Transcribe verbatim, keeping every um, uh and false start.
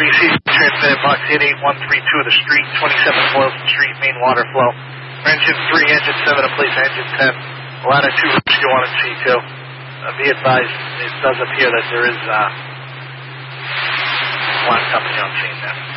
Receive transmitted box eight eight one three two of the street, twenty-seven Boylston Street, main water flow. Engine three, engine seven, in place engine ten. Ladder two, rescue one and C two. Uh, be advised, it does appear that there is uh, one company on scene there.